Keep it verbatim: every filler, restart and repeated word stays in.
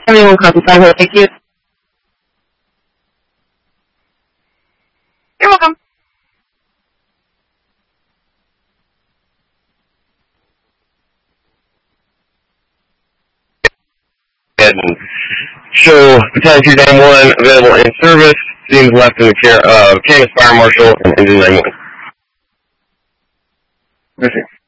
Everyone copy five. Thank you. You're welcome. And show battalion two ninety-one available in service. Seems left in the care of Candace Fire Marshal and Engine ninety-one. Perfect.